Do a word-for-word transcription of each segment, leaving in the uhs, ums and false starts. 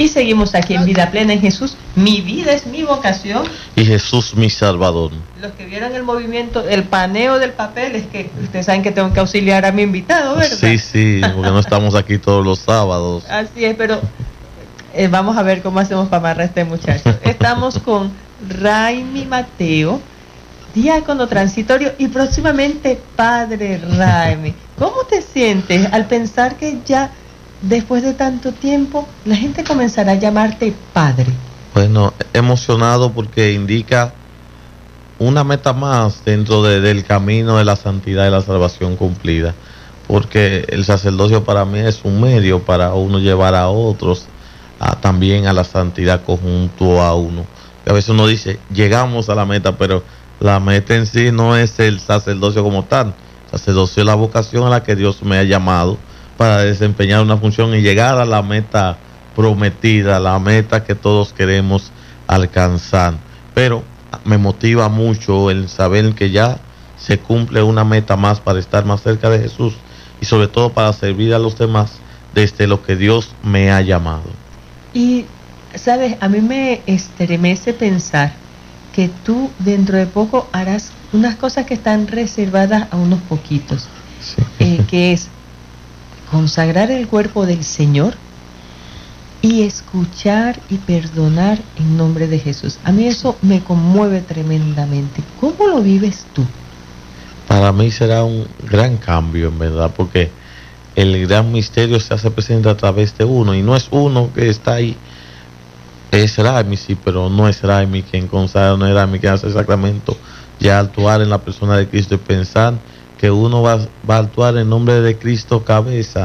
Y seguimos aquí en Vida Plena en Jesús. Mi vida es mi vocación. Y Jesús mi Salvador. Los que vieron el movimiento, el paneo del papel, es que ustedes saben que tengo que auxiliar a mi invitado, ¿verdad? Sí, sí, porque no estamos aquí todos los sábados. Así es, pero eh, vamos a ver cómo hacemos para amarrar a este muchacho. Estamos con Raimi Mateo, diácono transitorio y próximamente padre Raimi. ¿Cómo te sientes al pensar que ya después de tanto tiempo la gente comenzará a llamarte padre? Bueno, emocionado porque indica una meta más dentro de, del camino de la santidad y la salvación cumplida, porque el sacerdocio para mí es un medio para uno llevar a otros a, también a la santidad conjunto a uno. Que a veces uno dice, llegamos a la meta, pero la meta en sí no es el sacerdocio como tal. El sacerdocio es la vocación a la que Dios me ha llamado para desempeñar una función y llegar a la meta prometida, la meta que todos queremos alcanzar. Pero me motiva mucho el saber que ya se cumple una meta más para estar más cerca de Jesús y sobre todo para servir a los demás desde lo que Dios me ha llamado. Y, ¿sabes? A mí me estremece pensar que tú dentro de poco harás unas cosas que están reservadas a unos poquitos, sí. eh, que es consagrar el cuerpo del Señor y escuchar y perdonar en nombre de Jesús. A mí eso me conmueve tremendamente. ¿Cómo lo vives tú? Para mí será un gran cambio, en verdad, porque el gran misterio se hace presente a través de uno, y no es uno que está ahí. Es Raimi, sí, pero no es Raimi quien consagra, no es Raimi quien hace el sacramento. Ya actuar en la persona de Cristo y pensar que uno va, va a actuar en nombre de Cristo cabeza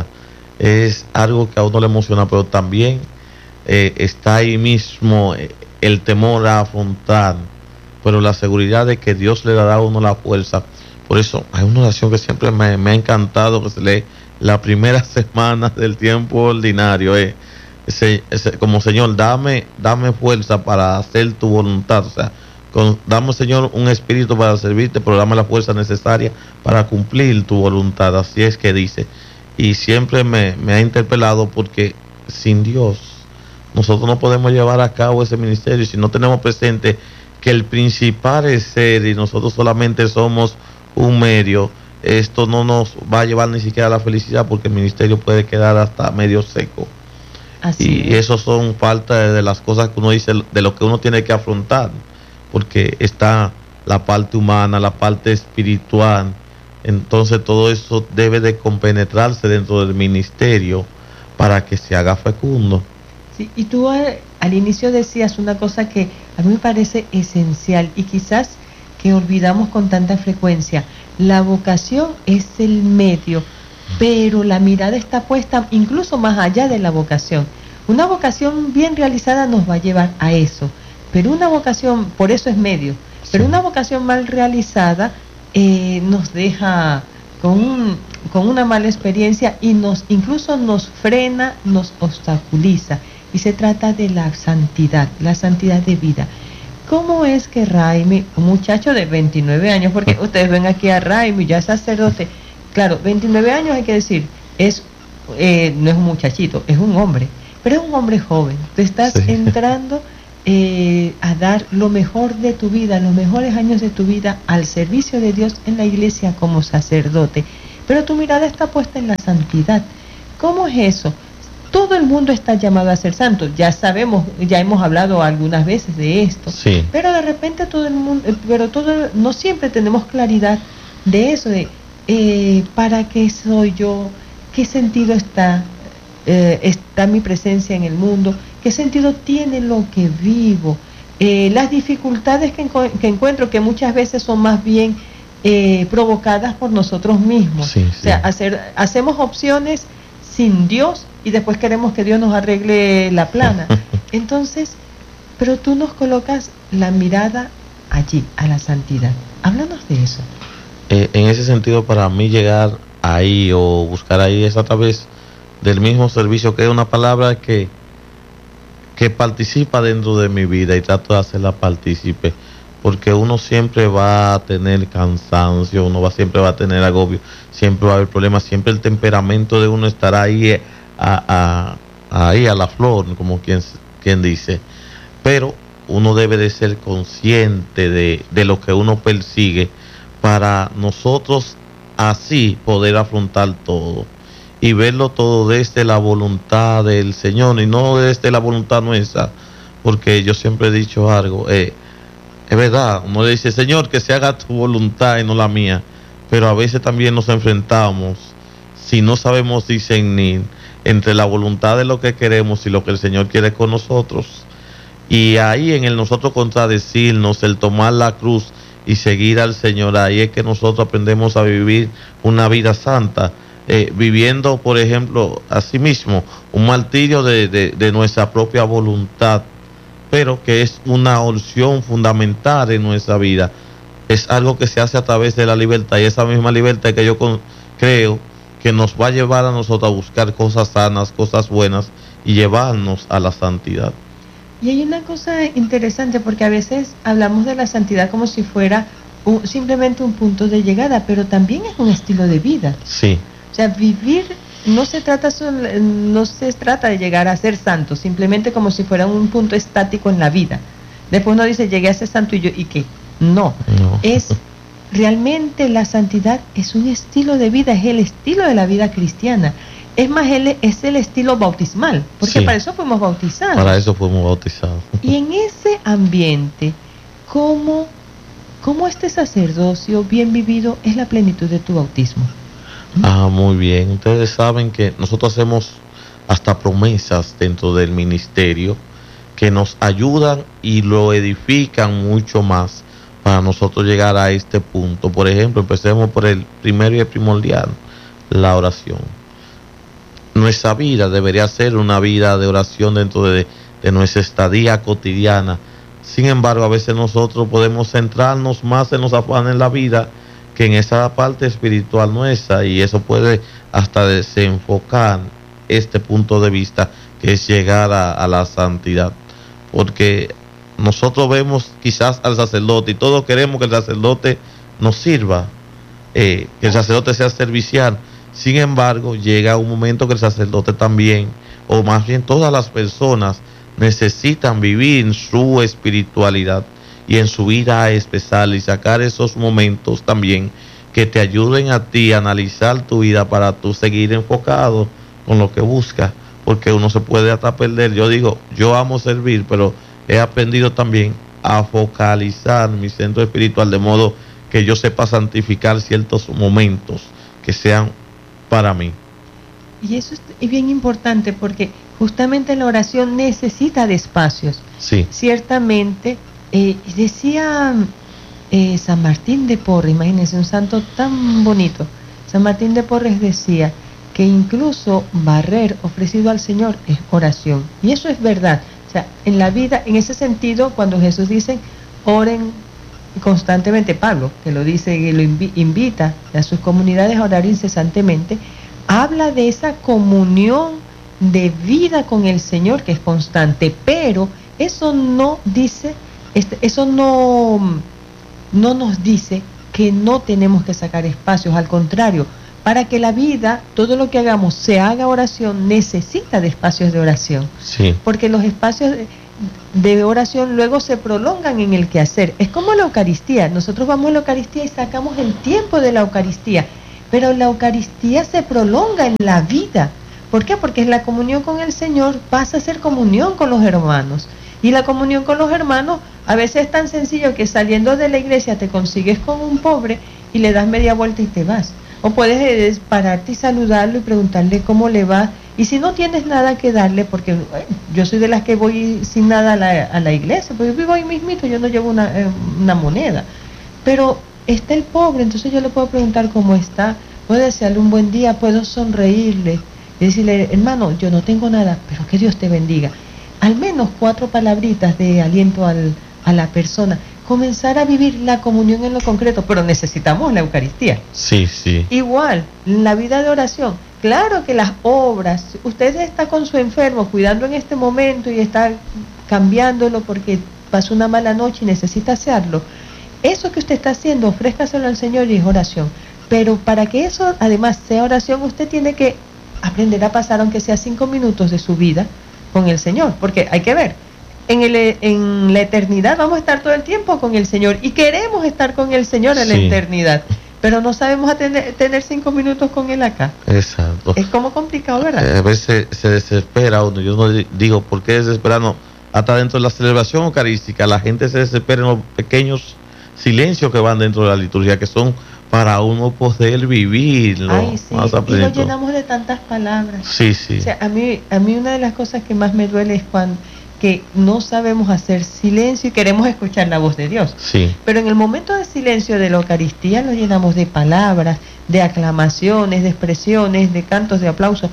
es algo que a uno le emociona, pero también eh, está ahí mismo eh, el temor a afrontar, pero la seguridad de que Dios le dará a uno la fuerza. Por eso hay una oración que siempre me, me ha encantado, que se lee la primera semana del tiempo ordinario, eh. ese, ese, como Señor, dame, dame fuerza para hacer tu voluntad, o sea, con, dame, Señor, un espíritu para servirte, pero dame la fuerza necesaria para cumplir tu voluntad. Así es que dice. Y siempre me, me ha interpelado, porque sin Dios nosotros no podemos llevar a cabo ese ministerio si no tenemos presente que el principal es ser y nosotros solamente somos un medio. Esto no nos va a llevar ni siquiera a la felicidad, porque el ministerio puede quedar hasta medio seco. Así y es. Eso son falta de las cosas que uno dice, de lo que uno tiene que afrontar, porque está la parte humana, la parte espiritual. Entonces todo eso debe de compenetrarse dentro del ministerio para que se haga fecundo. Sí, y tú al, al inicio decías una cosa que a mí me parece esencial y quizás que olvidamos con tanta frecuencia. La vocación es el medio, pero la mirada está puesta incluso más allá de la vocación. Una vocación bien realizada nos va a llevar a eso, pero una vocación, por eso es medio, pero una vocación mal realizada eh, nos deja con, un, con una mala experiencia y nos incluso nos frena, nos obstaculiza. Y se trata de la santidad, la santidad de vida. ¿Cómo es que Raimi, un muchacho de veintinueve años, porque ustedes ven aquí a Raimi, ya sacerdote, claro, veintinueve años hay que decir, es eh, no es un muchachito, es un hombre, pero es un hombre joven. Tú estás sí. entrando eh, a dar lo mejor de tu vida, los mejores años de tu vida al servicio de Dios en la iglesia como sacerdote, pero tu mirada está puesta en la santidad. ¿Cómo es eso? Todo el mundo está llamado a ser santo, ya sabemos, ya hemos hablado algunas veces de esto, sí. pero de repente todo el mundo, pero todo, no siempre tenemos claridad de eso, de eh, para qué soy yo, qué sentido está, eh, está mi presencia en el mundo, qué sentido tiene lo que vivo, eh, las dificultades que, enco- que encuentro, que muchas veces son más bien eh, provocadas por nosotros mismos, sí, sí. o sea, hacer, hacemos opciones sin Dios y después queremos que Dios nos arregle la plana. Entonces, pero tú nos colocas la mirada allí, a la santidad. Háblanos de eso. Eh, en ese sentido, para mí llegar ahí o buscar ahí es a través del mismo servicio, que es una palabra que, que participa dentro de mi vida y trato de hacerla partícipe, porque uno siempre va a tener cansancio, uno va siempre va a tener agobio, siempre va a haber problemas, siempre el temperamento de uno estará ahí a, a, ahí a la flor, como quien, quien dice, pero uno debe de ser consciente de, de lo que uno persigue para nosotros así poder afrontar todo y verlo todo desde la voluntad del Señor y no desde la voluntad nuestra, porque yo siempre he dicho algo, eh, es verdad, uno le dice, Señor, que se haga tu voluntad y no la mía, pero a veces también nos enfrentamos, si no sabemos discernir entre la voluntad de lo que queremos y lo que el Señor quiere con nosotros, y ahí en el nosotros contradecirnos, el tomar la cruz y seguir al Señor, ahí es que nosotros aprendemos a vivir una vida santa, eh, viviendo, por ejemplo, así mismo, un martirio de, de, de nuestra propia voluntad, pero que es una opción fundamental en nuestra vida. Es algo que se hace a través de la libertad, y esa misma libertad que yo con, creo que nos va a llevar a nosotros a buscar cosas sanas, cosas buenas y llevarnos a la santidad. Y hay una cosa interesante, porque a veces hablamos de la santidad como si fuera un, simplemente un punto de llegada, pero también es un estilo de vida. Sí. O sea, vivir no se trata solo, no se trata de llegar a ser santo, simplemente como si fuera un punto estático en la vida. Después uno dice, llegué a ser santo y yo, ¿y qué? No, no. Es realmente la santidad es un estilo de vida, es el estilo de la vida cristiana. Es más, él es el estilo bautismal, porque sí, para eso fuimos bautizados. Para eso fuimos bautizados. Y en ese ambiente, ¿cómo, cómo este sacerdocio bien vivido es la plenitud de tu bautismo? Ah, muy bien. Ustedes saben que nosotros hacemos hasta promesas dentro del ministerio que nos ayudan y lo edifican mucho más para nosotros llegar a este punto. Por ejemplo, empecemos por el primero y el primordial, la oración. Nuestra vida debería ser una vida de oración dentro de, de nuestra estadía cotidiana. Sin embargo, a veces nosotros podemos centrarnos más en los afanes de la vida que en esa parte espiritual nuestra, y eso puede hasta desenfocar este punto de vista que es llegar a, a la santidad, porque nosotros vemos quizás al sacerdote y todos queremos que el sacerdote nos sirva, eh, que el sacerdote sea servicial. Sin embargo, llega un momento que el sacerdote también, o más bien todas las personas, necesitan vivir su espiritualidad y en su vida especial, y sacar esos momentos también que te ayuden a ti a analizar tu vida para tú seguir enfocado con lo que buscas, porque uno se puede hasta perder. Yo digo, yo amo servir, pero he aprendido también a focalizar mi centro espiritual de modo que yo sepa santificar ciertos momentos que sean para mí. Y eso es bien importante, porque justamente la oración necesita de espacios. Sí. Ciertamente, eh, decía eh, San Martín de Porres, imagínense, un santo tan bonito. San Martín de Porres decía que incluso barrer ofrecido al Señor es oración. Y eso es verdad. O sea, en la vida, en ese sentido, cuando Jesús dice, oren constantemente, Pablo, que lo dice y lo invi- invita a sus comunidades a orar incesantemente, habla de esa comunión de vida con el Señor que es constante, pero eso no dice, este, eso no, no nos dice que no tenemos que sacar espacios, al contrario, para que la vida, todo lo que hagamos, se haga oración, necesita de espacios de oración. Sí. Porque los espacios de, de oración luego se prolongan en el quehacer. Es como la Eucaristía. Nosotros vamos a la Eucaristía y sacamos el tiempo de la Eucaristía, pero la Eucaristía se prolonga en la vida. ¿Por qué? Porque la comunión con el Señor pasa a ser comunión con los hermanos. Y la comunión con los hermanos a veces es tan sencillo que saliendo de la iglesia te consigues con un pobre y le das media vuelta y te vas. O puedes eh, pararte y saludarlo y preguntarle cómo le va. Y si no tienes nada que darle, porque eh, yo soy de las que voy sin nada a la, a la iglesia, porque yo vivo ahí mismito, yo no llevo una, eh, una moneda. Pero está el pobre, entonces yo le puedo preguntar cómo está, puedo desearle un buen día, puedo sonreírle y decirle, hermano, yo no tengo nada, pero que Dios te bendiga. Al menos cuatro palabritas de aliento al, a la persona. Comenzar a vivir la comunión en lo concreto, pero necesitamos la Eucaristía. Sí, sí. Igual, la vida de oración. Claro que las obras, usted está con su enfermo, cuidando en este momento y está cambiándolo porque pasó una mala noche y necesita hacerlo. Eso que usted está haciendo, ofrézcaselo al Señor y es oración. Pero para que eso además sea oración, usted tiene que aprender a pasar, aunque sea cinco minutos de su vida con el Señor, porque hay que ver, en, el, en la eternidad vamos a estar todo el tiempo con el Señor y queremos estar con el Señor en sí. la eternidad, pero no sabemos atender, tener cinco minutos con Él acá. Exacto. Es como complicado, ¿verdad? A veces se desespera uno, yo no digo, ¿por qué desesperarnos? Hasta dentro de la celebración eucarística, la gente se desespera en los pequeños silencios que van dentro de la liturgia, que son para uno poder vivirlo. Ay, sí. Más y lo llenamos de tantas palabras. Sí, sí. O sea, a mí, a mí una de las cosas que más me duele es cuando que no sabemos hacer silencio y queremos escuchar la voz de Dios. Sí. Pero en el momento de silencio de la Eucaristía lo llenamos de palabras, de aclamaciones, de expresiones, de cantos, de aplausos,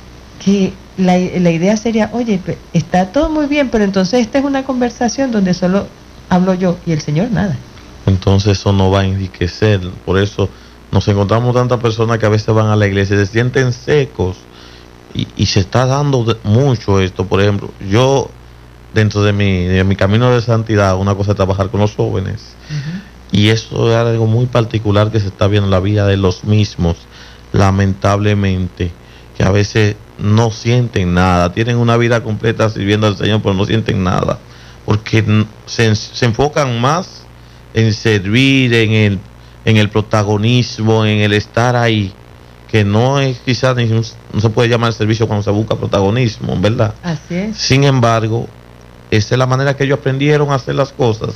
que la, la idea sería, oye, está todo muy bien, pero entonces esta es una conversación donde solo hablo yo y el Señor nada. Entonces eso no va a enriquecer. Por eso nos encontramos tantas personas que a veces van a la iglesia y se sienten secos y, y se está dando de, mucho esto. Por ejemplo, yo dentro de mi, de mi camino de santidad, una cosa es trabajar con los jóvenes, uh-huh. y eso es algo muy particular que se está viendo en la vida de los mismos, lamentablemente, que a veces no sienten nada, tienen una vida completa sirviendo al Señor, pero no sienten nada, porque se, se enfocan más en servir, en el, en el protagonismo, en el estar ahí, que no es quizás, no se puede llamar servicio cuando se busca protagonismo, ¿verdad? Así es. Sin embargo, esa es la manera que ellos aprendieron a hacer las cosas,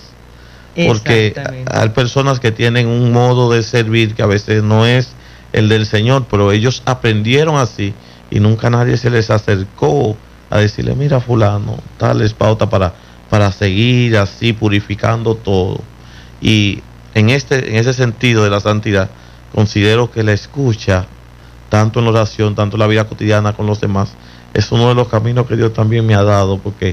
porque hay personas que tienen un modo de servir que a veces no es el del Señor, pero ellos aprendieron así y nunca nadie se les acercó a decirle, mira fulano, tal es pauta para, para seguir así purificando todo. Y en este, en ese sentido de la santidad, considero que la escucha, tanto en la oración, tanto en la vida cotidiana con los demás, es uno de los caminos que Dios también me ha dado, porque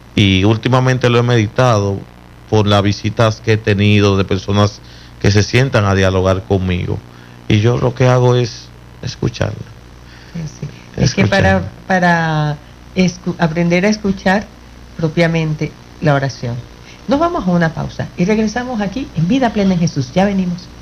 y últimamente lo he meditado por las visitas que he tenido de personas que se sientan a dialogar conmigo, y yo lo que hago es escucharla. Sí, sí. Es que para, para escu- aprender a escuchar propiamente la oración. Nos vamos a una pausa y regresamos aquí en Vida Plena en Jesús. Ya venimos.